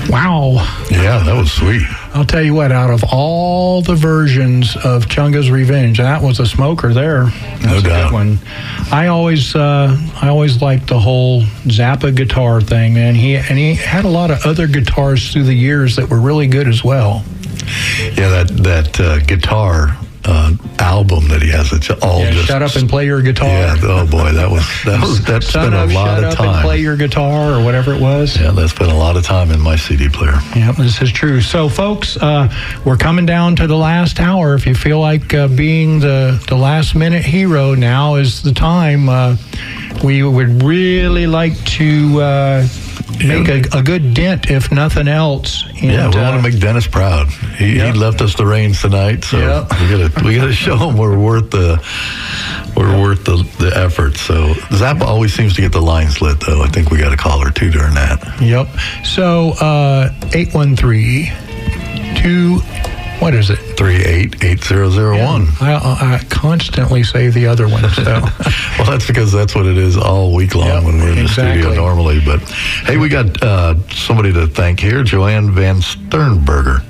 Wow. Yeah, that was sweet. I'll tell you what, out of all the versions of Chunga's Revenge, that was a smoker there. That's No doubt. a good one. I always liked the whole Zappa guitar thing, man. He had a lot of other guitars through the years that were really good as well. Yeah, that guitar album that he has, it's all just shut up and play your guitar. Yeah, oh boy, that's been a lot of Shut up and time. play your guitar or whatever it was. Yeah, that's been a lot of time in my CD player. Yeah, this is true. So, folks, we're coming down to the last hour. If you feel like being the last-minute hero, now is the time. We would really like to make a good dent, if nothing else. And, yeah, we want to make Dennis proud. He left us the reins tonight, so we gotta show him we're worth the effort. So Zappa always seems to get the lines lit, though. I think we got a call or two during that. Yep. So 813-2. What is it? 388001. I constantly say the other one. So, well, that's because that's what it is all week long when we're in the studio normally. But hey, we got somebody to thank here, Joanne Van Steenbergen.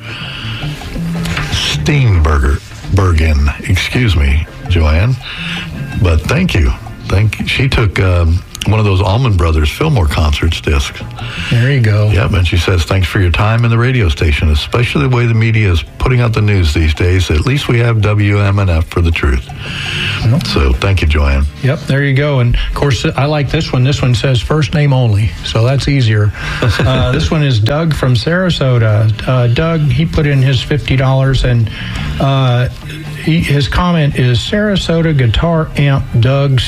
Excuse me, Joanne. But thank you. She took one of those Allman Brothers Fillmore concerts discs. There you go. Yeah, and she says, thanks for your time in the radio station, especially the way the media is putting out the news these days. At least we have WMNF for the truth. Yep. So thank you, Joanne. Yep, there you go. And, of course, I like this one. This one says first name only, so that's easier. This one is Doug from Sarasota. Doug, he put in his $50, and his comment is Sarasota guitar amp Doug